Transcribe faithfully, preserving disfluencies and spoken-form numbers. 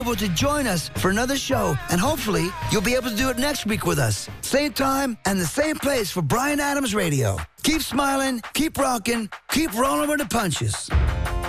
able to join us for another show, and hopefully you'll be able to do it next week with us. Same time and the same place for Bryan Adams Radio. Keep smiling, keep rocking, keep rolling with the punches.